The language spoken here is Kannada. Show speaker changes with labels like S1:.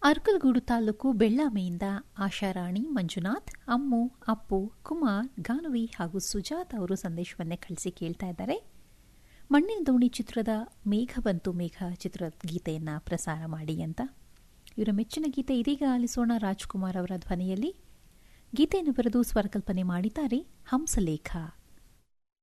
S1: ಅರ್ಕಲಗೂಡು ತಾಲೂಕು ಬೆಳ್ಳಾಮೆಯಿಂದ ಆಶಾರಾಣಿ, ಮಂಜುನಾಥ್, ಅಮ್ಮು, ಅಪ್ಪು, ಕುಮಾರ್, ಗಾನವಿ ಹಾಗೂ ಸುಜಾತ್ ಅವರು ಸಂದೇಶವನ್ನೇ ಕಳಿಸಿ ಕೇಳ್ತಾ ಇದ್ದಾರೆ. ಮಣ್ಣಿನ ದೋಣಿ ಚಿತ್ರದ ಮೇಘ ಬಂತು ಮೇಘ ಚಿತ್ರದ ಗೀತೆಯನ್ನು ಪ್ರಸಾರ ಮಾಡಿ ಅಂತ. ಇವರ ಮೆಚ್ಚಿನ ಗೀತೆ ಇದೀಗ ಆಲಿಸೋಣ. ರಾಜ್ಕುಮಾರ್ ಅವರ ಧ್ವನಿಯಲ್ಲಿ ಗೀತೆಯನ್ನು ಬರೆದು ಸ್ವರಕಲ್ಪನೆ ಮಾಡಿದ್ದಾರೆ ಹಂಸಲೇಖ.